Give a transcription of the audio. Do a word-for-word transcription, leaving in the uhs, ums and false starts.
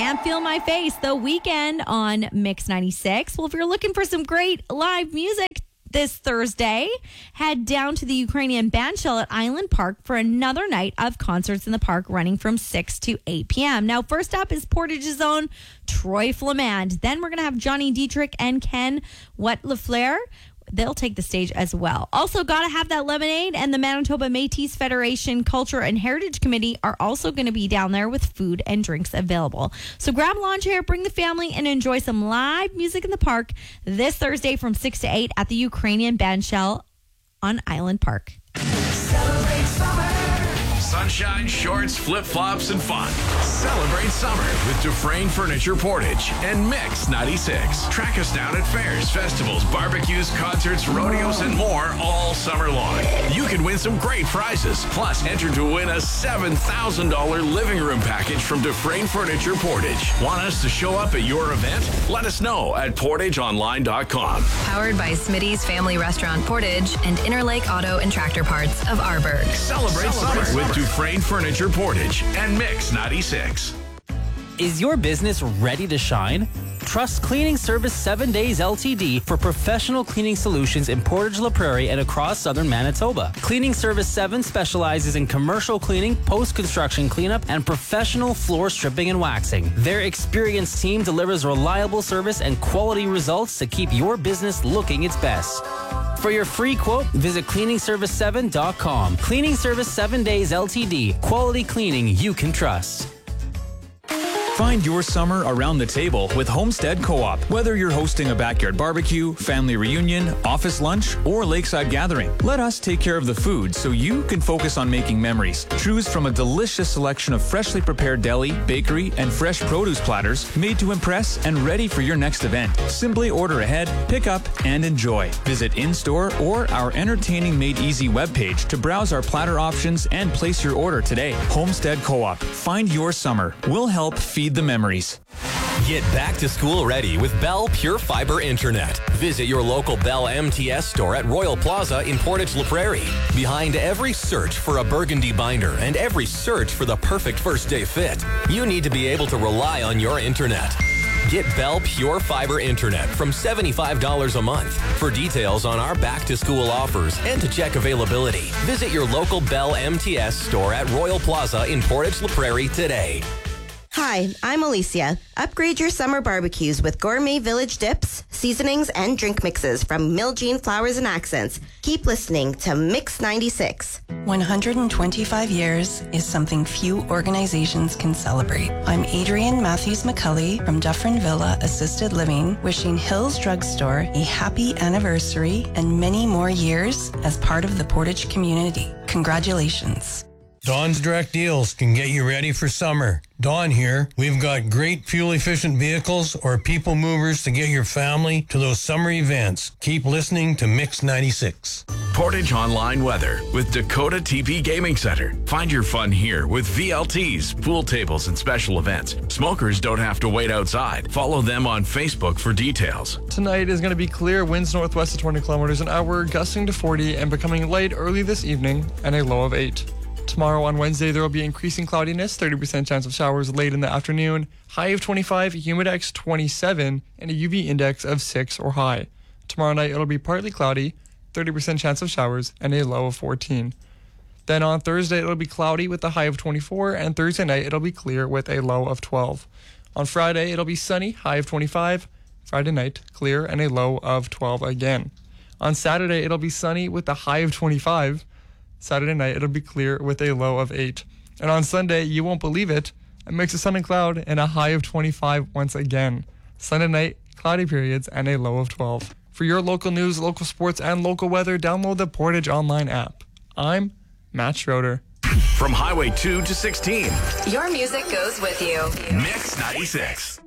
Can't Feel My Face, The Weekend on Mix ninety-six. Well, if you're looking for some great live music this Thursday, head down to the Ukrainian Bandshell at Island Park for another night of concerts in the park running from six to eight p.m. Now, first up is Portage's own Troy Flamand. Then we're going to have Johnny Dietrich and Ken Wet Lafleur. They'll take the stage as well. Also, Gotta Have That Lemonade and the Manitoba Métis Federation Culture and Heritage Committee are also going to be down there with food and drinks available. So grab a lawn chair, bring the family, and enjoy some live music in the park this Thursday from six to eight at the Ukrainian Bandshell on Island Park. Celebrate summer. Sunshine, shorts, flip-flops, and fun. Celebrate summer with Dufresne Furniture Portage and Mix ninety-six. Track us down at fairs, festivals, barbecues, concerts, rodeos, and more all summer long. You can win some great prizes. Plus, enter to win a seven thousand dollars living room package from Dufresne Furniture Portage. Want us to show up at your event? Let us know at portage online dot com. Powered by Smitty's Family Restaurant Portage and Interlake Auto and Tractor Parts of Arborg. Celebrate, Celebrate summer, summer with Dufresne Furniture Portage and Mix ninety-six. Is your business ready to shine? Trust Cleaning Service seven days L T D for professional cleaning solutions in Portage La Prairie and across southern Manitoba. Cleaning Service seven specializes in commercial cleaning, post-construction cleanup, and professional floor stripping and waxing. Their experienced team delivers reliable service and quality results to keep your business looking its best. For your free quote, visit cleaning service seven dot com. Cleaning Service seven days L T D. Quality cleaning you can trust. Find your summer around the table with Homestead Co-op. Whether you're hosting a backyard barbecue, family reunion, office lunch, or lakeside gathering, let us take care of the food so you can focus on making memories. Choose from a delicious selection of freshly prepared deli, bakery, and fresh produce platters made to impress and ready for your next event. Simply order ahead, pick up, and enjoy. Visit in-store or our entertaining Made Easy webpage to browse our platter options and place your order today. Homestead Co-op. Find your summer. We'll help feed the memories. Get back to school ready with Bell Pure Fiber Internet. Visit your local Bell M T S store at Royal Plaza in Portage La Prairie. Behind every search for a burgundy binder and every search for the perfect first day fit, you need to be able to rely on your internet. Get Bell Pure Fiber Internet from seventy-five dollars a month. For details on our back-to-school offers and to check availability, visit your local Bell M T S store at Royal Plaza in Portage La Prairie today. Hi, I'm Alicia. Upgrade your summer barbecues with Gourmet Village dips, seasonings, and drink mixes from Miljean Flowers and Accents. Keep listening to Mix ninety-six. one hundred twenty-five years is something few organizations can celebrate. I'm Adrienne Matthews McCulley from Dufferin Villa Assisted Living, wishing Hills Drugstore a happy anniversary and many more years as part of the Portage community. Congratulations. Dawn's Direct Deals can get you ready for summer. Dawn here. We've got great fuel-efficient vehicles or people movers to get your family to those summer events. Keep listening to Mix ninety-six. Portage Online Weather with Dakota T P Gaming Center. Find your fun here with V L Ts, pool tables, and special events. Smokers don't have to wait outside. Follow them on Facebook for details. Tonight is going to be clear, winds northwest of twenty kilometers an hour, gusting to forty and becoming light early this evening and a low of eight. Tomorrow on Wednesday, there will be increasing cloudiness, thirty percent chance of showers late in the afternoon, high of twenty-five, humidex twenty-seven, and a U V index of six or high. Tomorrow night, it'll be partly cloudy, thirty percent chance of showers, and a low of fourteen. Then on Thursday, it'll be cloudy with a high of twenty-four, and Thursday night, it'll be clear with a low of twelve. On Friday, it'll be sunny, high of twenty-five, Friday night, clear, and a low of twelve again. On Saturday, it'll be sunny with a high of twenty-five, Saturday night, it'll be clear with a low of eight. And on Sunday, you won't believe it, a mix of sun and cloud and a high of twenty-five once again. Sunday night, cloudy periods and a low of twelve. For your local news, local sports, and local weather, download the Portage Online app. I'm Matt Schroeder. From Highway two to sixteen. Your music goes with you. Mix ninety-six.